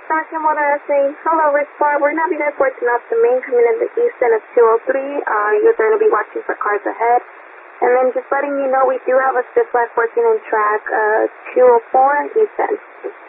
Dr. Motor saying, hello, Rich Bar. We're now be reporting off the main coming in the east end of 203. You're going to be watching for cars ahead. And then just letting you know we do have a stiff flag working in track 204 east end.